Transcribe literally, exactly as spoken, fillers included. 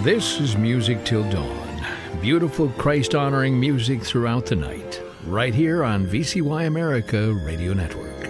This is Music Till Dawn. Beautiful Christ-honoring music throughout the night. Right here on V C Y America Radio Network.